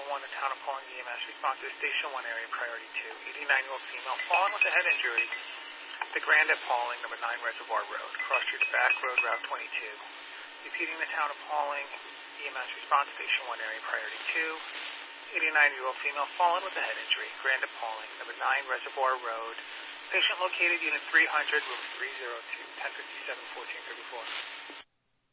911, the town of Pauling EMS response to Station 1 area priority 2. 89-year-old female fallen with a head injury. The Grand at Pauling, number 9 Reservoir Road. Cross Street Back Road, Route 22. Repeating, the town of Pauling EMS response Station 1 area priority 2. 89-year-old female fallen with a head injury. Grand at Pauling, number 9 Reservoir Road. Patient located unit 300, room 302, 1057, 1434.